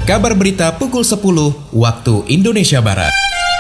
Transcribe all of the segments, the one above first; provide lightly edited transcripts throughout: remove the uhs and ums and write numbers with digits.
Kabar berita pukul 10 waktu Indonesia Barat.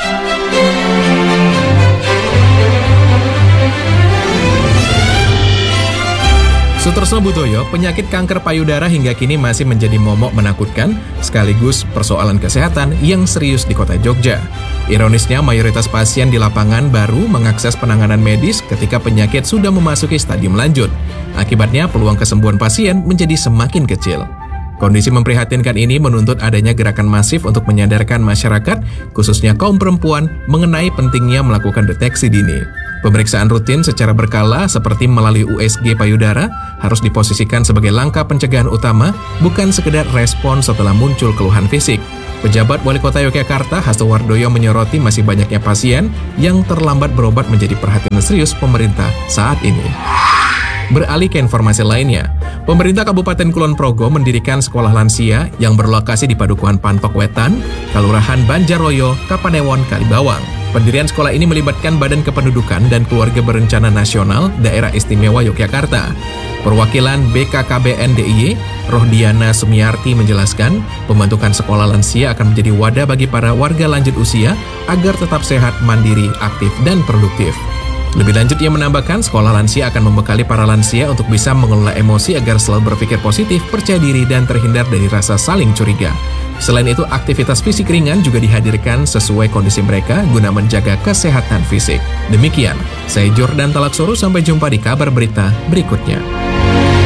Sutresno Budoyo, penyakit kanker payudara hingga kini masih menjadi momok menakutkan, sekaligus persoalan kesehatan yang serius di kota Jogja. Ironisnya, mayoritas pasien di lapangan baru mengakses penanganan medis ketika penyakit sudah memasuki stadium lanjut. Akibatnya, peluang kesembuhan pasien menjadi semakin kecil. Kondisi memprihatinkan ini menuntut adanya gerakan masif untuk menyadarkan masyarakat, khususnya kaum perempuan, mengenai pentingnya melakukan deteksi dini. Pemeriksaan rutin secara berkala seperti melalui USG payudara harus diposisikan sebagai langkah pencegahan utama, bukan sekedar respon setelah muncul keluhan fisik. Pejabat Wali Kota Yogyakarta Hasto Wardoyo menyoroti masih banyaknya pasien yang terlambat berobat menjadi perhatian serius pemerintah saat ini. Beralih ke informasi lainnya, pemerintah Kabupaten Kulon Progo mendirikan sekolah lansia yang berlokasi di Padukuhan Pantok Wetan, Kelurahan Banjaroyo, Kapanewon, Kalibawang. Pendirian sekolah ini melibatkan Badan Kependudukan dan Keluarga Berencana Nasional Daerah Istimewa Yogyakarta. Perwakilan BKKBN DIY, Rohdiana Sumiarti menjelaskan, pembentukan sekolah lansia akan menjadi wadah bagi para warga lanjut usia agar tetap sehat, mandiri, aktif, dan produktif. Lebih lanjut, ia menambahkan sekolah lansia akan membekali para lansia untuk bisa mengelola emosi agar selalu berpikir positif, percaya diri, dan terhindar dari rasa saling curiga. Selain itu, aktivitas fisik ringan juga dihadirkan sesuai kondisi mereka guna menjaga kesehatan fisik. Demikian, saya Jordan Talaksoro, sampai jumpa di kabar berita berikutnya.